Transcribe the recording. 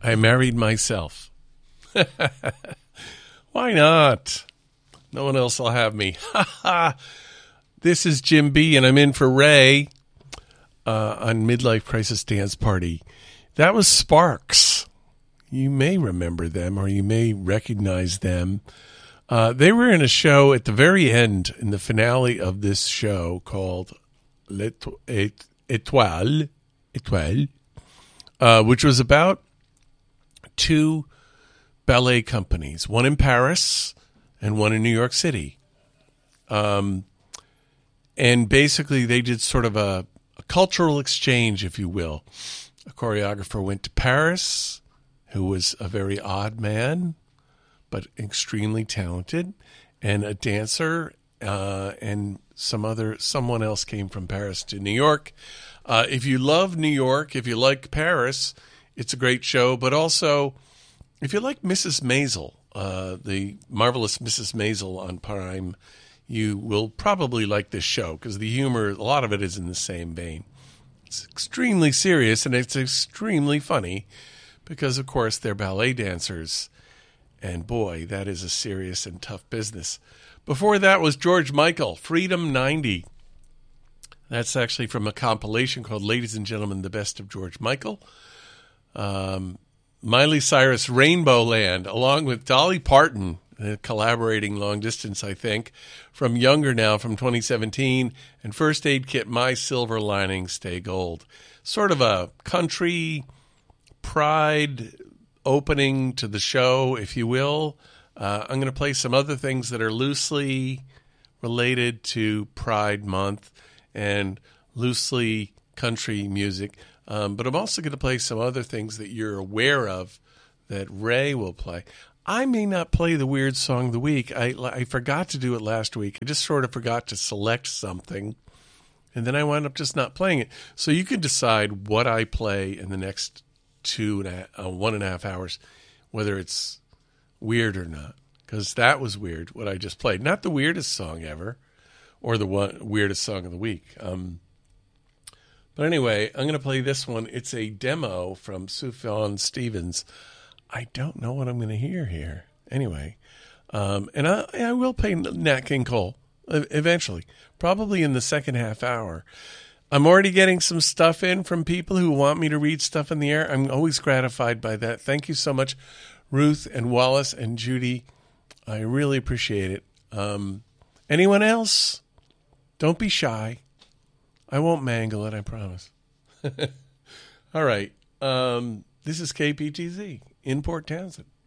I married myself. Why not? No one else will have me. This is Jim B, and I'm in for Ray on Midlife Crisis Dance Party. That was Sparks. You may remember them, or you may recognize them. They were in a show at the very end, in the finale of this show, called Étoile, which was about two ballet companies, one in Paris and one in New York City. And basically they did sort of a cultural exchange, if you will. A choreographer went to Paris, who was a very odd man, but extremely talented, and a dancer, and someone else came from Paris to New York. If you love New York, if you like Paris, it's a great show. But also, if you like Mrs. Maisel, the marvelous Mrs. Maisel on Prime, you will probably like this show because the humor, a lot of it is in the same vein. It's extremely serious and it's extremely funny because, of course, they're ballet dancers. And boy, that is a serious and tough business. Before that was George Michael, Freedom 90. That's actually from a compilation called Ladies and Gentlemen, The Best of George Michael. Miley Cyrus, Rainbow Land, along with Dolly Parton, collaborating long distance, I think, from Younger Now from 2017, and First Aid Kit, My Silver Lining, Stay Gold. Sort of a country pride opening to the show, if you will. I'm going to play some other things that are loosely related to Pride Month and loosely country music. But I'm also going to play some other things that you're aware of that Ray will play. I may not play the weird song of the week. I forgot to do it last week. I just sort of forgot to select something, and then I wound up just not playing it. So you can decide what I play in the next 1.5 hours, whether it's weird or not, because that was weird, what I just played. Not the weirdest song ever, or the weirdest song of the week. But anyway, I'm going to play this one. It's a demo from Sufjan Stevens. I don't know what I'm going to hear here. Anyway, and I will play Nat King Cole eventually, probably in the second half hour. I'm already getting some stuff in from people who want me to read stuff in the air. I'm always gratified by that. Thank you so much, Ruth and Wallace and Judy. I really appreciate it. Anyone else? Don't be shy. I won't mangle it, I promise. All right. This is KPTZ in Port Townsend.